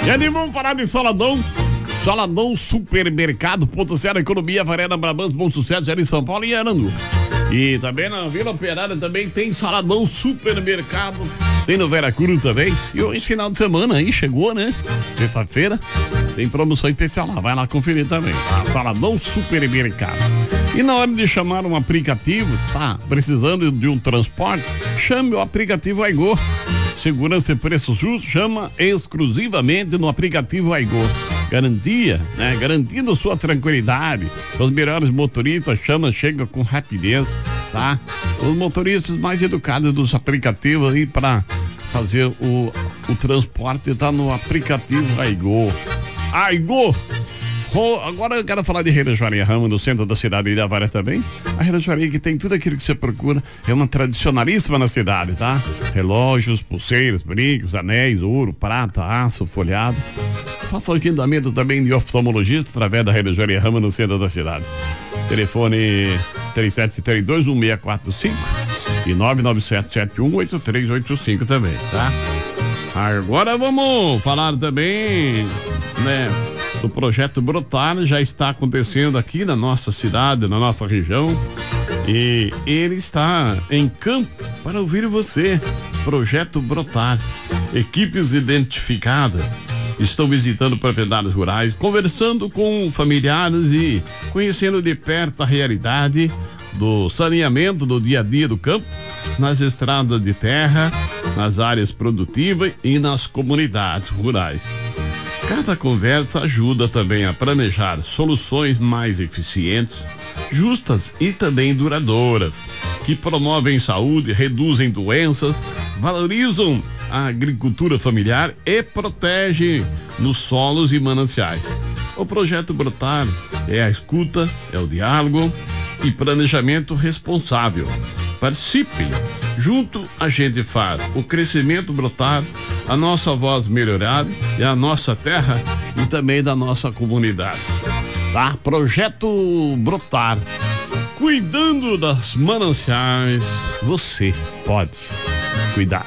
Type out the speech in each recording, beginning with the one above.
E aí, vamos falar de Saladão. Saladão Supermercado, ponto zero, economia, Varela, Brabants, Bom Sucesso, já em São Paulo e Arandu. E também na Vila Operária também tem Saladão Supermercado, tem no Veracruz também. E hoje, final de semana aí, chegou, né? Sexta-feira, tem promoção especial lá, vai lá conferir também, tá? Saladão Supermercado. E na hora de chamar um aplicativo, tá precisando de um transporte, chame o aplicativo Aigo. Segurança e preço justo, chama exclusivamente no aplicativo Aigo. Garantia, né? Garantindo sua tranquilidade. Os melhores motoristas chega com rapidez, tá? Os motoristas mais educados dos aplicativos aí para fazer o transporte tá no aplicativo Aigo. Aigo! Agora eu quero falar de Relojaria Ramos, no centro da cidade de Avaré também. A relojaria que tem tudo aquilo que você procura, é uma tradicionalíssima na cidade, tá? Relógios, pulseiras, brincos, anéis, ouro, prata, aço, folhado. Faça o agendamento também de oftalmologista através da Relojaria Ramos, no centro da cidade. Telefone 3732-1645 e 997718385 também, tá? Agora vamos falar também, né? O projeto Brotar já está acontecendo aqui na nossa cidade, na nossa região, e ele está em campo para ouvir você. Projeto Brotar. Equipes identificadas estão visitando propriedades rurais, conversando com familiares e conhecendo de perto a realidade do saneamento do dia a dia do campo, nas estradas de terra, nas áreas produtivas e nas comunidades rurais. Cada conversa ajuda também a planejar soluções mais eficientes, justas e também duradouras, que promovem saúde, reduzem doenças, valorizam a agricultura familiar e protegem nos solos e mananciais. O projeto Brotar é a escuta, é o diálogo e planejamento responsável. Participe! Junto a gente faz o crescimento brotar, a nossa voz melhorar e a nossa terra e também da nossa comunidade. Tá? Projeto Brotar. Cuidando das mananciais, você pode cuidar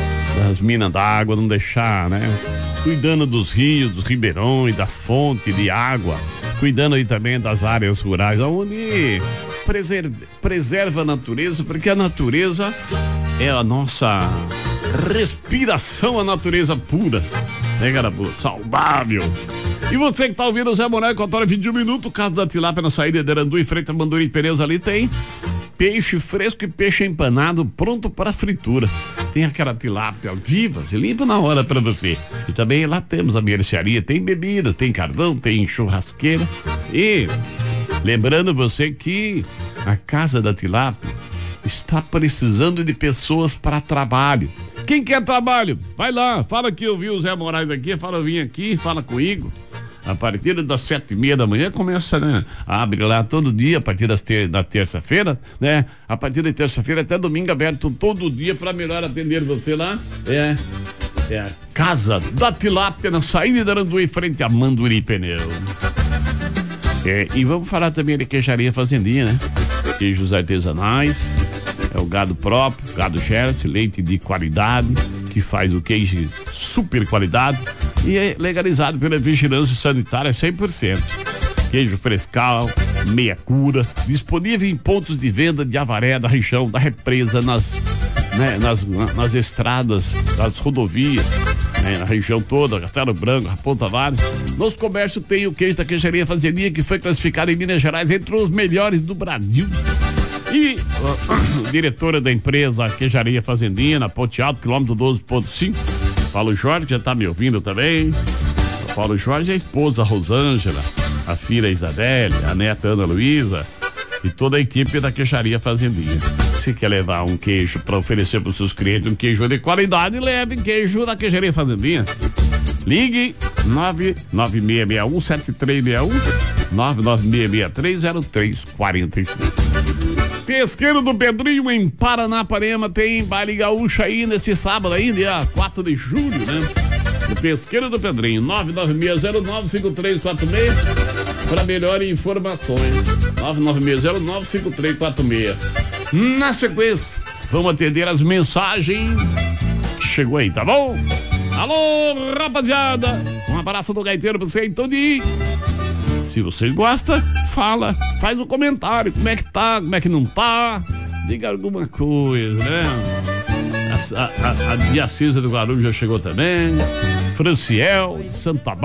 das minas d'água, não deixar, né? Cuidando dos rios, dos ribeirões, das fontes de água, cuidando aí também das áreas rurais, onde preserva a natureza, porque a natureza é a nossa respiração, a natureza pura, né, cara? Saudável. E você que tá ouvindo o Zé Moraes, com a hora 21 minutos, o caso da tilápia na saída de Arandu, em frente a Banduri Pneus, ali tem peixe fresco e peixe empanado pronto para fritura. Tem aquela tilápia viva, se limpa na hora para você. E também lá temos a mercearia, tem bebida, tem carvão, tem churrasqueira. E lembrando você que a Casa da Tilápia está precisando de pessoas para trabalho. Quem quer trabalho? Vai lá, fala que eu vi o Zé Moraes aqui, fala eu vim aqui, fala comigo. A partir das 7:30 da manhã começa, né? Abre lá todo dia, a partir da terça-feira, né? A partir de terça-feira até domingo, aberto todo dia para melhor atender você lá. É a Casa da Tilápia, na saída da Arandu, em frente a Manduri Pneu. E vamos falar também de queijaria fazendinha, né? Queijos artesanais, é o gado próprio, gado Jersey, leite de qualidade, que faz o queijo super qualidade e é legalizado pela vigilância sanitária 100%. Queijo frescal, meia cura, disponível em pontos de venda de Avaré, da região, da represa, nas estradas, nas rodovias, né, na região toda, Castelo Branco, Ponta Vales. Nos comércios tem o queijo da Queijaria Fazendinha, que foi classificado em Minas Gerais entre os melhores do Brasil. E diretora da empresa Queijaria Fazendinha, na Ponte Alto, quilômetro 12.5, Paulo Jorge, já tá me ouvindo também. O Paulo Jorge é a esposa Rosângela, a filha Isabelle, a neta Ana Luísa e toda a equipe da Queijaria Fazendinha. Se quer levar um queijo para oferecer para os seus clientes, um queijo de qualidade, leve queijo da Queijaria Fazendinha. Ligue 99661-7361, 996630345. Pesqueiro do Pedrinho, em Paranapanema, tem baile gaúcho aí nesse sábado aí, dia 4 de julho, né? O Pesqueiro do Pedrinho, 996095346, para melhores informações. 996095346. Na sequência, vamos atender as mensagens que chegou aí, tá bom? Alô, rapaziada, um abraço do gaiteiro pra você aí, Tony. Se você gosta, fala, faz um comentário, como é que tá, como é que não tá, diga alguma coisa, né? A Diacisa do Guarulhos já chegou também, Franciel, Santa Bárbara.